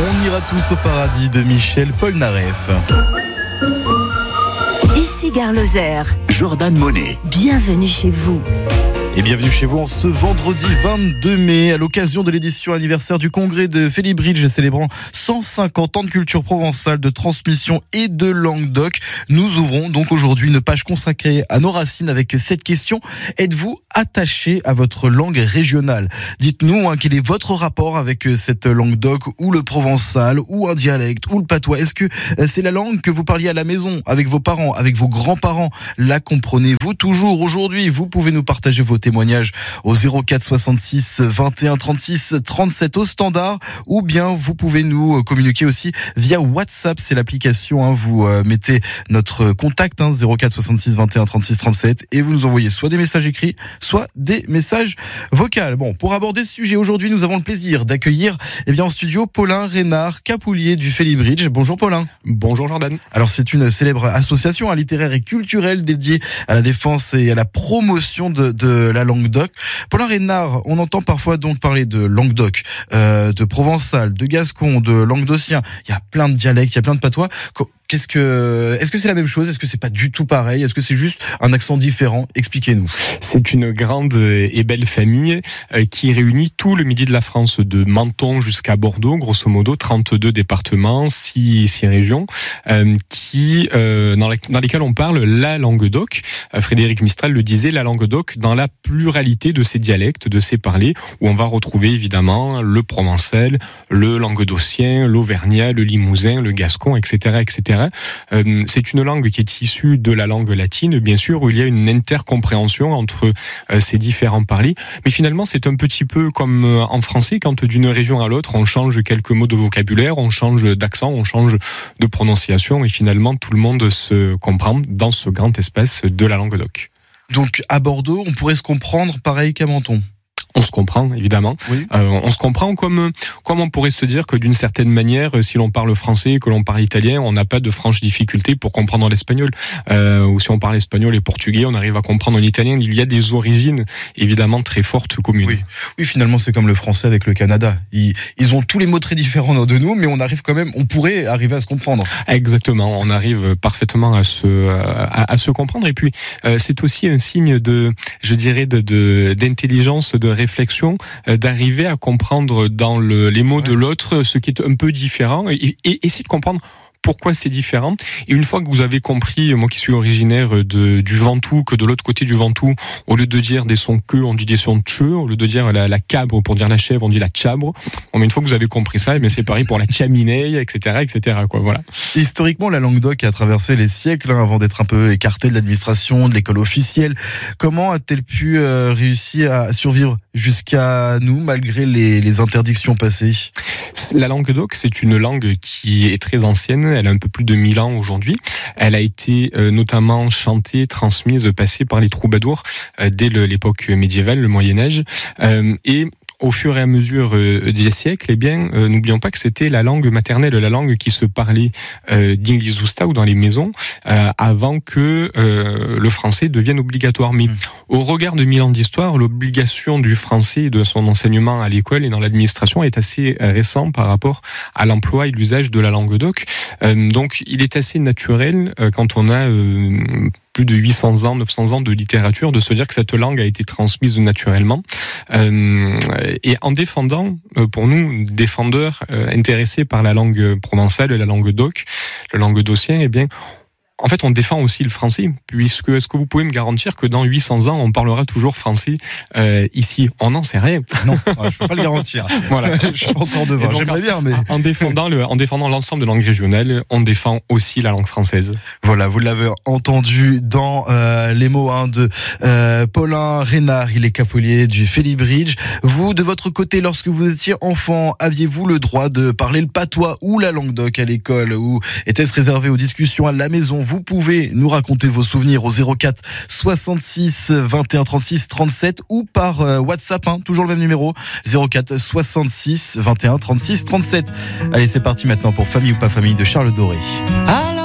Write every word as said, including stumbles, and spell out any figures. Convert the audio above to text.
On ira tous au paradis de Michel Polnareff. Ici Gare Lozère. Jordan Monet. Bienvenue chez vous. Et bienvenue chez vous en ce vendredi vingt-deux mai, à l'occasion de l'édition anniversaire du congrès de Félibridge célébrant cent cinquante ans de culture provençale, de transmission et de Languedoc. Nous ouvrons donc aujourd'hui une page consacrée à nos racines avec cette question. Êtes-vous attaché à votre langue régionale ? Dites-nous hein, quel est votre rapport avec cette Languedoc ou le provençal ou un dialecte ou le patois. Est-ce que c'est la langue que vous parliez à la maison, avec vos parents, avec vos grands-parents ? La comprenez-vous toujours aujourd'hui ? Vous pouvez nous partager vos témoignages au zéro quatre soixante-six vingt et un trente-six trente-sept au standard, ou bien vous pouvez nous communiquer aussi via WhatsApp, c'est l'application, hein, vous euh, mettez notre contact hein, zéro quatre soixante-six vingt et un trente-six trente-sept et vous nous envoyez soit des messages écrits, soit des messages vocaux. Bon, pour aborder ce sujet aujourd'hui, nous avons le plaisir d'accueillir eh bien en studio Paulin Reynard, capoulier du Félibridge. Bonjour Paulin. Bonjour Jordan. Alors c'est une célèbre association hein, littéraire et culturelle dédiée à la défense et à la promotion de, de la Languedoc. Paulin Reynard, on entend parfois donc parler de Languedoc, euh, de provençal, de gascon, de languedocien. Il y a plein de dialectes, il y a plein de patois. Qu'est-ce que, est-ce que c'est la même chose ? Est-ce que c'est pas du tout pareil ? Est-ce que c'est juste un accent différent ? Expliquez-nous. C'est une grande et belle famille qui réunit tout le midi de la France, de Menton jusqu'à Bordeaux, grosso modo, trente-deux départements, six, six régions, euh, qui, euh, dans, la, dans lesquelles on parle la Languedoc. Frédéric Mistral le disait, la Languedoc dans la pluralité de ses dialectes, de ses parlers, où on va retrouver évidemment le provençal, le languedocien, l'auvergnat, le limousin, le gascon, et cetera, et cetera. Euh, c'est une langue qui est issue de la langue latine, bien sûr, où il y a une intercompréhension entre euh, ces différents parlers. Mais finalement, c'est un petit peu comme euh, en français, quand d'une région à l'autre, on change quelques mots de vocabulaire, on change d'accent, on change de prononciation, et finalement, tout le monde se comprend dans ce grand espace de la Languedoc. Donc, à Bordeaux, on pourrait se comprendre pareil qu'à Menton. On se comprend, évidemment. Oui. Euh, on se comprend comme, comme on pourrait se dire que d'une certaine manière, si l'on parle français, que l'on parle italien, on n'a pas de franches difficultés pour comprendre l'espagnol. Euh, ou si on parle espagnol et portugais, on arrive à comprendre l'italien. Il y a des origines, évidemment, très fortes communes. Oui, oui, finalement, c'est comme le français avec le Canada. Ils, ils ont tous les mots très différents de nous, mais on arrive quand même, on pourrait arriver à se comprendre. Exactement. On arrive parfaitement à se, à, à se comprendre. Et puis, euh, c'est aussi un signe de, je dirais, de, de, d'intelligence, de réflexion, euh, d'arriver à comprendre dans le, les mots ouais. de l'autre ce qui est un peu différent et, et essayer de comprendre pourquoi c'est différent. Et une fois que vous avez compris, moi qui suis originaire de, du Ventoux, que de l'autre côté du Ventoux, au lieu de dire des sons que, on dit des sons tche, au lieu de dire la, la cabre pour dire la chèvre, on dit la tchabre. Bon, mais une fois que vous avez compris ça, eh bien c'est pareil pour la chaminée, et cetera, et cetera, quoi, voilà. Historiquement, la Languedoc a traversé les siècles, hein, avant d'être un peu écartée de l'administration, de l'école officielle. Comment a-t-elle pu euh, réussir à survivre jusqu'à nous, malgré les, les interdictions passées ? La Languedoc, c'est une langue qui est très ancienne. Elle a un peu plus de mille ans aujourd'hui. Elle a été euh, notamment chantée, transmise, passée par les troubadours euh, dès le, l'époque médiévale, le Moyen-Âge. Euh, et au fur et à mesure euh, des siècles, eh bien, euh, n'oublions pas que c'était la langue maternelle, la langue qui se parlait euh, d'Inglizusta ou dans les maisons, euh, avant que euh, le français devienne obligatoire. Mais mmh. au regard de mille ans d'histoire, l'obligation du français et de son enseignement à l'école et dans l'administration est assez récent par rapport à l'emploi et l'usage de la Languedoc. Euh, donc, il est assez naturel euh, quand on a euh, plus de huit cents ans, neuf cents ans de littérature, de se dire que cette langue a été transmise naturellement. Euh, et en défendant, euh, pour nous, défendeurs euh, intéressés par la langue provençale, la langue doc, le languedocien, eh bien, en fait, on défend aussi le français, puisque est-ce que vous pouvez me garantir que dans huit cents ans, on parlera toujours français euh, ici ? On n'en sait rien. Non, je peux pas le garantir. Voilà, je suis pas encore devant. Donc, j'aimerais bien, mais en défendant le, en défendant l'ensemble de langues régionales, on défend aussi la langue française. Voilà, vous l'avez entendu dans euh, les mots hein, de euh, Paulin Reynard, il est capoulier du Félibridge. Vous, de votre côté, lorsque vous étiez enfant, aviez-vous le droit de parler le patois ou la Languedoc à l'école, ou était-ce réservé aux discussions à la maison ? Vous pouvez nous raconter vos souvenirs au zéro quatre soixante-six vingt et un trente-six trente-sept ou par euh, WhatsApp, hein, toujours le même numéro, zéro quatre soixante-six vingt et un trente-six trente-sept. Allez, c'est parti maintenant pour Famille ou pas famille de Charles Doré. Alors